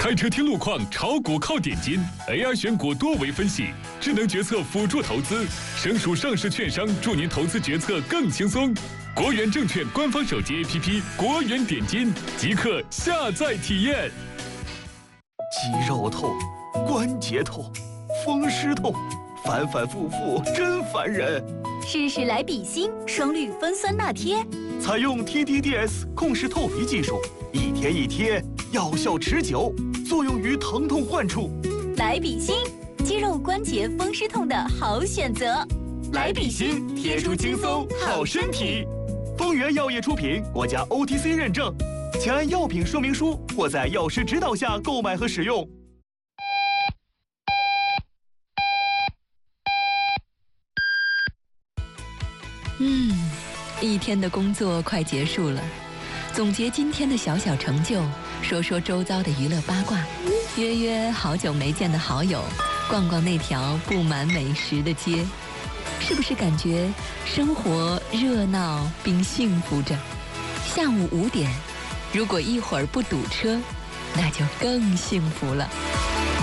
开车听路况，炒股靠点金 ，AR 选股多维分析，智能决策辅助投资，省属上市券商助您投资决策更轻松。国元证券官方手机 APP 国元点金，即刻下载体验。 肌肉痛，关节痛，风湿痛，反反复复真烦人。 试试来比心双氯芬酸钠贴， 采用 TTDS 控湿透皮技术，一贴一贴，药效持久，作用于疼痛患处。 来比心，肌肉关节风湿痛的好选择。 来比心，贴出轻松好身体。丰源药业出品，国家 OTC 认证，请按药品说明书或在药师指导下购买和使用。 一天的工作快结束了，总结今天的小小成就，说说周遭的娱乐八卦，约约好久没见的好友，逛逛那条布满美食的街，是不是感觉生活热闹并幸福着？下午5点，如果一会儿不堵车，那就更幸福了。